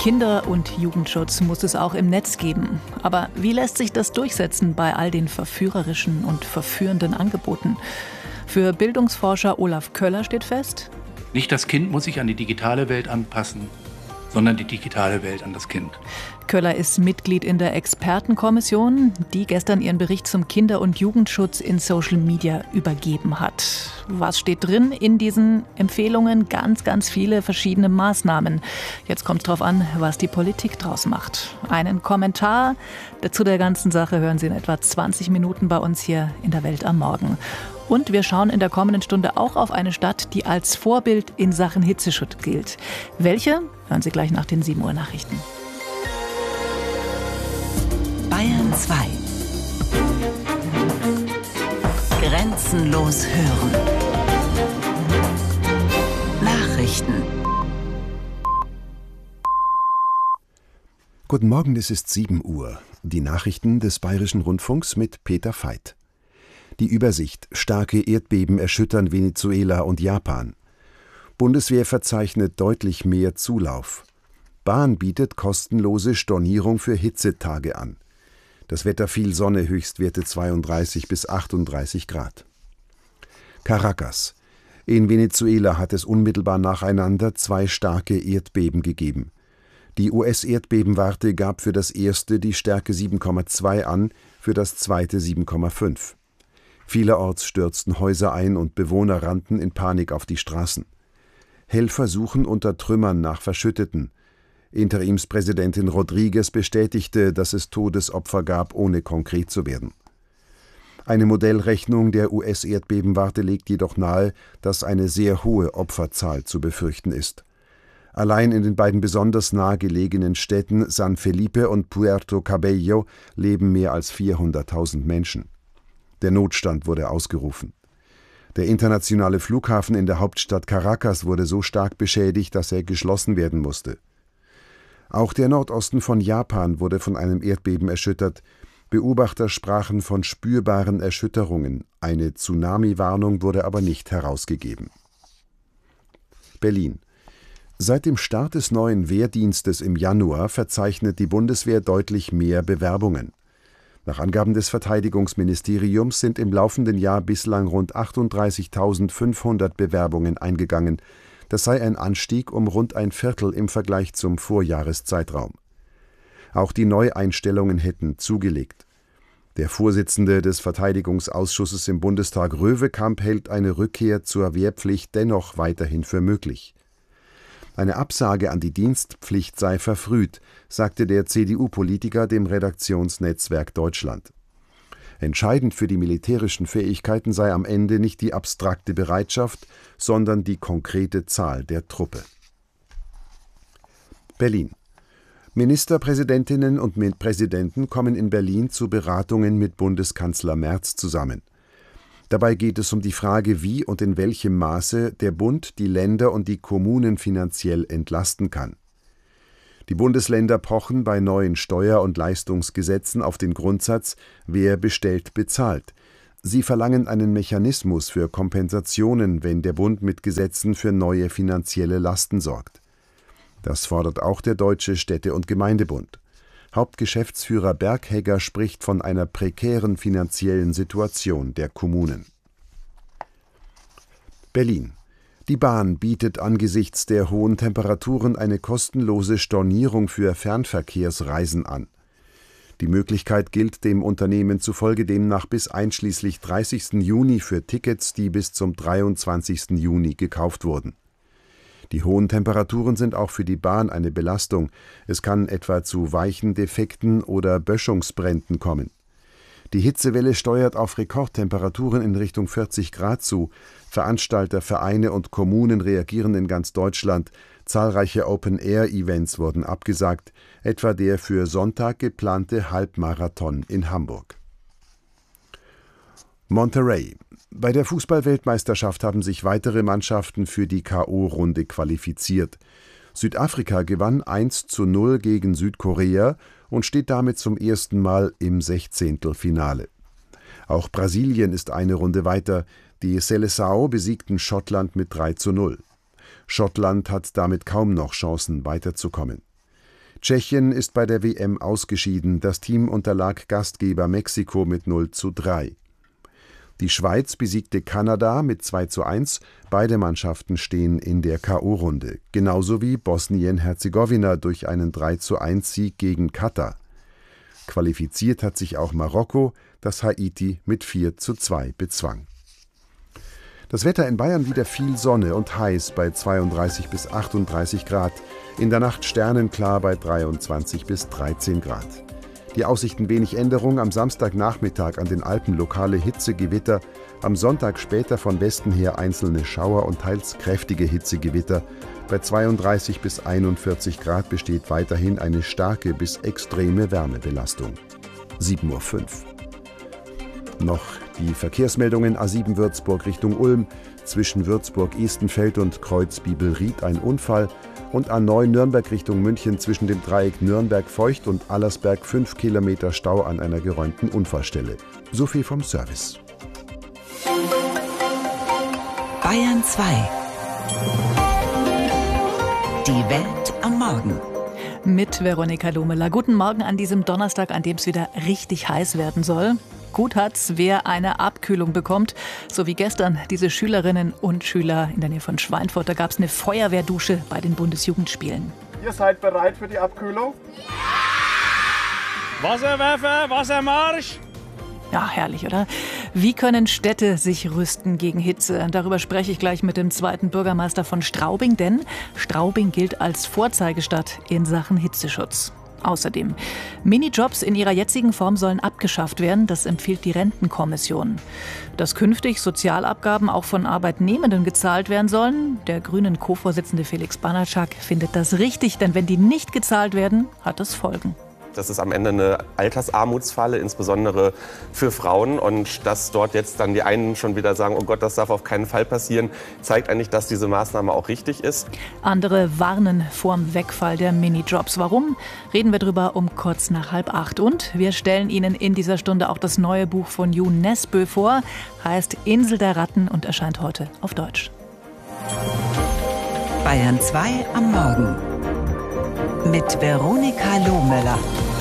Kinder- und Jugendschutz muss es auch im Netz geben. Aber wie lässt sich das durchsetzen bei all den verführerischen und verführenden Angeboten? Für Bildungsforscher Olaf Köller steht fest: Nicht das Kind muss sich an die digitale Welt anpassen, sondern die digitale Welt an das Kind. Köller ist Mitglied in der Expertenkommission, die gestern ihren Bericht zum Kinder- und Jugendschutz in Social Media übergeben hat. Was steht drin in diesen Empfehlungen? Ganz viele verschiedene Maßnahmen. Jetzt kommt es darauf an, was die Politik draus macht. Einen Kommentar zu der ganzen Sache hören Sie in etwa 20 Minuten bei uns hier in der Welt am Morgen. Und wir schauen in der kommenden Stunde auch auf eine Stadt, die als Vorbild in Sachen Hitzeschutz gilt. Welche? Hören Sie gleich nach den 7 Uhr Nachrichten. Bayern 2. Grenzenlos hören. Nachrichten. Guten Morgen, es ist 7 Uhr. Die Nachrichten des Bayerischen Rundfunks mit Peter Veit. Die Übersicht: Starke Erdbeben erschüttern Venezuela und Japan. Bundeswehr verzeichnet deutlich mehr Zulauf. Bahn bietet kostenlose Stornierung für Hitzetage an. Das Wetter: viel Sonne, Höchstwerte 32 bis 38 Grad. Caracas. In Venezuela hat es unmittelbar nacheinander 2 starke Erdbeben gegeben. Die US-Erdbebenwarte gab für das erste die Stärke 7,2 an, für das zweite 7,5. Vielerorts stürzten Häuser ein und Bewohner rannten in Panik auf die Straßen. Helfer suchen unter Trümmern nach Verschütteten. Interimspräsidentin Rodriguez bestätigte, dass es Todesopfer gab, ohne konkret zu werden. Eine Modellrechnung der US-Erdbebenwarte legt jedoch nahe, dass eine sehr hohe Opferzahl zu befürchten ist. Allein in den beiden besonders nahe gelegenen Städten San Felipe und Puerto Cabello leben mehr als 400.000 Menschen. Der Notstand wurde ausgerufen. Der internationale Flughafen in der Hauptstadt Caracas wurde so stark beschädigt, dass er geschlossen werden musste. Auch der Nordosten von Japan wurde von einem Erdbeben erschüttert. Beobachter sprachen von spürbaren Erschütterungen. Eine Tsunami-Warnung wurde aber nicht herausgegeben. Berlin. Seit dem Start des neuen Wehrdienstes im Januar verzeichnet die Bundeswehr deutlich mehr Bewerbungen. Nach Angaben des Verteidigungsministeriums sind im laufenden Jahr bislang rund 38.500 Bewerbungen eingegangen. Das sei ein Anstieg um rund ein Viertel im Vergleich zum Vorjahreszeitraum. Auch die Neueinstellungen hätten zugelegt. Der Vorsitzende des Verteidigungsausschusses im Bundestag, Röwekamp, hält eine Rückkehr zur Wehrpflicht dennoch weiterhin für möglich. Eine Absage an die Dienstpflicht sei verfrüht, sagte der CDU-Politiker dem Redaktionsnetzwerk Deutschland. Entscheidend für die militärischen Fähigkeiten sei am Ende nicht die abstrakte Bereitschaft, sondern die konkrete Zahl der Truppe. Berlin. Ministerpräsidentinnen und Präsidenten kommen in Berlin zu Beratungen mit Bundeskanzler Merz zusammen. Dabei geht es um die Frage, wie und in welchem Maße der Bund die Länder und die Kommunen finanziell entlasten kann. Die Bundesländer pochen bei neuen Steuer- und Leistungsgesetzen auf den Grundsatz, wer bestellt, bezahlt. Sie verlangen einen Mechanismus für Kompensationen, wenn der Bund mit Gesetzen für neue finanzielle Lasten sorgt. Das fordert auch der Deutsche Städte- und Gemeindebund. Hauptgeschäftsführer Berghegger spricht von einer prekären finanziellen Situation der Kommunen. Berlin. Die Bahn bietet angesichts der hohen Temperaturen eine kostenlose Stornierung für Fernverkehrsreisen an. Die Möglichkeit gilt dem Unternehmen zufolge demnach bis einschließlich 30. Juni für Tickets, die bis zum 23. Juni gekauft wurden. Die hohen Temperaturen sind auch für die Bahn eine Belastung. Es kann etwa zu weichen Defekten oder Böschungsbränden kommen. Die Hitzewelle steuert auf Rekordtemperaturen in Richtung 40 Grad zu. Veranstalter, Vereine und Kommunen reagieren in ganz Deutschland. Zahlreiche Open-Air-Events wurden abgesagt, etwa der für Sonntag geplante Halbmarathon in Hamburg. Monterrey. Bei der Fußball-Weltmeisterschaft haben sich weitere Mannschaften für die K.O.-Runde qualifiziert. Südafrika gewann 1:0 gegen Südkorea und steht damit zum ersten Mal im Sechzehntelfinale. Auch Brasilien ist eine Runde weiter. Die Seleção besiegten Schottland mit 3:0. Schottland hat damit kaum noch Chancen, weiterzukommen. Tschechien ist bei der WM ausgeschieden. Das Team unterlag Gastgeber Mexiko mit 0:3. Die Schweiz besiegte Kanada mit 2:1. Beide Mannschaften stehen in der K.O.-Runde. Genauso wie Bosnien-Herzegowina durch einen 3:1-Sieg gegen Katar. Qualifiziert hat sich auch Marokko, das Haiti mit 4:2 bezwang. Das Wetter in Bayern wieder viel Sonne und heiß bei 32 bis 38 Grad. In der Nacht sternenklar bei 23 bis 13 Grad. Die Aussichten wenig Änderung, am Samstagnachmittag an den Alpen lokale Hitzegewitter, am Sonntag später von Westen her einzelne Schauer und teils kräftige Hitzegewitter. Bei 32 bis 41 Grad besteht weiterhin eine starke bis extreme Wärmebelastung. 7:05 Uhr. Noch die Verkehrsmeldungen: A7 Würzburg Richtung Ulm, zwischen Würzburg-Estenfeld und Kreuzbibelried ein Unfall, und A9 Nürnberg Richtung München zwischen dem Dreieck Nürnberg-Feucht und Allersberg 5 Kilometer Stau an einer geräumten Unfallstelle. So viel vom Service. Bayern 2. Die Welt am Morgen. Mit Veronika Lomeler. Guten Morgen an diesem Donnerstag, an dem es wieder richtig heiß werden soll. Gut hat's, wer eine Abkühlung bekommt, so wie gestern diese Schülerinnen und Schüler in der Nähe von Schweinfurt. Da gab es eine Feuerwehrdusche bei den Bundesjugendspielen. Ihr seid bereit für die Abkühlung? Wasserwerfer, Wassermarsch! Ja, herrlich, oder? Wie können Städte sich rüsten gegen Hitze? Darüber spreche ich gleich mit dem zweiten Bürgermeister von Straubing, denn Straubing gilt als Vorzeigestadt in Sachen Hitzeschutz. Außerdem, Minijobs in ihrer jetzigen Form sollen abgeschafft werden, das empfiehlt die Rentenkommission. Dass künftig Sozialabgaben auch von Arbeitnehmenden gezahlt werden sollen, der grünen Co-Vorsitzende Felix Banatschak findet das richtig, denn wenn die nicht gezahlt werden, hat das Folgen. Das ist am Ende eine Altersarmutsfalle, insbesondere für Frauen. Und dass dort jetzt dann die einen schon wieder sagen, oh Gott, das darf auf keinen Fall passieren, zeigt eigentlich, dass diese Maßnahme auch richtig ist. Andere warnen vorm Wegfall der Minijobs. Warum? Reden wir drüber um kurz nach 7:30. Und wir stellen Ihnen in dieser Stunde auch das neue Buch von Jo Nesbø vor. Heißt Insel der Ratten und erscheint heute auf Deutsch. Bayern 2 am Morgen. Mit Veronika Lomeler.